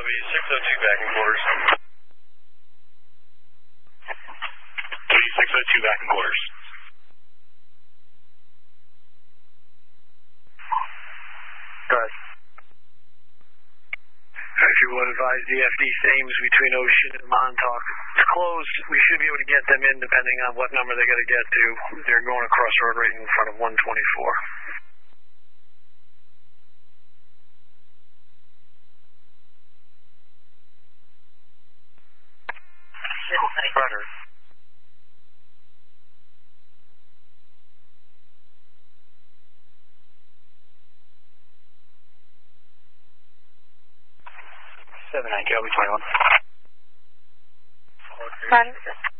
Copy, 602 back in quarters. Copy, 602 back in quarters. Good. If you would advise DFD Thames between Ocean and Montauk. It's closed. We should be able to get them in depending on what number they're going to get to. They're going across road right in front of 124. Roger. Seven nine, Kelby 21. Roger.